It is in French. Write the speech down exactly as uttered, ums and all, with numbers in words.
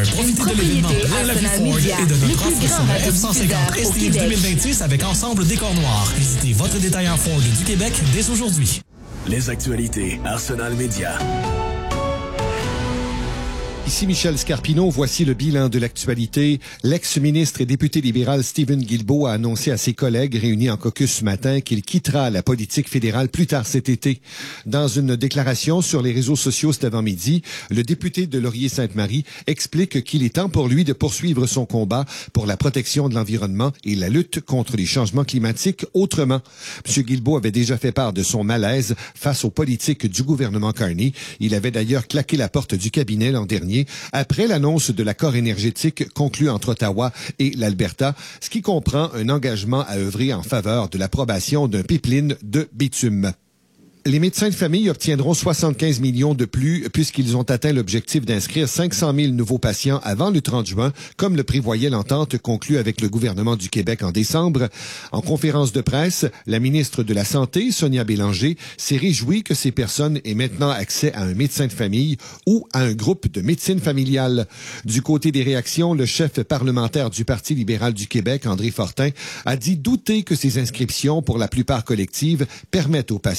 Profitez de l'événement Royal La Vie Ford et de notre offre sur le F cent cinquante S T F deux mille vingt-six avec ensemble décor noir. Visitez votre détaillant Ford du Québec dès aujourd'hui. Les actualités Arsenal Média. Ici Michel Scarpino, voici le bilan de l'actualité. L'ex-ministre et député libéral Stephen Guilbeault a annoncé à ses collègues réunis en caucus ce matin qu'il quittera la politique fédérale plus tard cet été. Dans une déclaration sur les réseaux sociaux cet avant-midi, le député de Laurier-Sainte-Marie explique qu'il est temps pour lui de poursuivre son combat pour la protection de l'environnement et la lutte contre les changements climatiques autrement. M. Guilbeault avait déjà fait part de son malaise face aux politiques du gouvernement Carney. Il avait d'ailleurs claqué la porte du cabinet l'an dernier après l'annonce de l'accord énergétique conclu entre Ottawa et l'Alberta, ce qui comprend un engagement à œuvrer en faveur de l'approbation d'un pipeline de bitume. Les médecins de famille obtiendront soixante-quinze millions de plus puisqu'ils ont atteint l'objectif d'inscrire cinq cent mille nouveaux patients avant le trente juin, comme le prévoyait l'entente conclue avec le gouvernement du Québec en décembre. En conférence de presse, la ministre de la Santé, Sonia Bélanger, s'est réjouie que ces personnes aient maintenant accès à un médecin de famille ou à un groupe de médecine familiale. Du côté des réactions, le chef parlementaire du Parti libéral du Québec, André Fortin, a dit douter que ces inscriptions, pour la plupart collectives, permettent aux patients